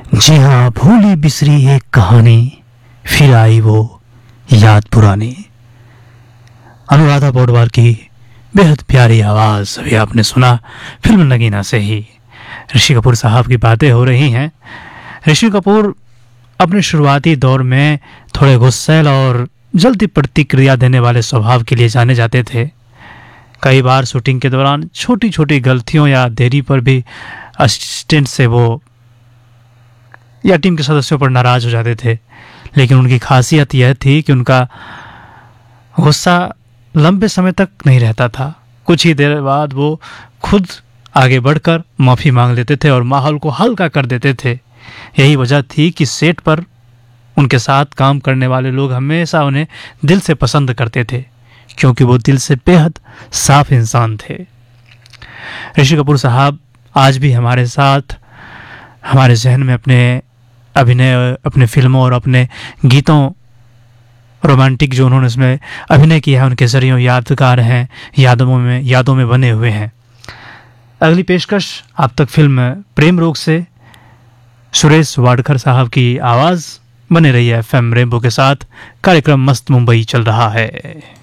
जी हाँ, भूली बिसरी एक कहानी, फिर आई वो याद पुरानी। अनुराधा पौडवाल की बेहद प्यारी आवाज़ अभी आपने सुना फिल्म नगीना से ही। ऋषि कपूर साहब की बातें हो रही हैं। ऋषि कपूर अपने शुरुआती दौर में थोड़े गुस्सैल और जल्दी प्रतिक्रिया देने वाले स्वभाव के लिए जाने जाते थे। कई बार शूटिंग के दौरान छोटी छोटी गलतियों या देरी पर भी असिस्टेंट से वो या टीम के सदस्यों पर नाराज हो जाते थे, लेकिन उनकी खासियत यह थी कि उनका गुस्सा लंबे समय तक नहीं रहता था। कुछ ही देर बाद वो खुद आगे बढ़कर माफ़ी मांग लेते थे और माहौल को हल्का कर देते थे। यही वजह थी कि सेट पर उनके साथ काम करने वाले लोग हमेशा उन्हें दिल से पसंद करते थे, क्योंकि वो दिल से बेहद साफ इंसान थे। ऋषि कपूर साहब आज भी हमारे साथ, हमारे जहन में अपने अभिनय, अपने फिल्मों और अपने गीतों, रोमांटिक जो उन्होंने इसमें अभिनय किया है उनके जरिए यादगार हैं, यादों में बने हुए हैं। अगली पेशकश आप तक फिल्म प्रेम रोग से सुरेश वाडकर साहब की आवाज़। बने रही है FM रेनबो के साथ। कार्यक्रम मस्त मुंबई चल रहा है।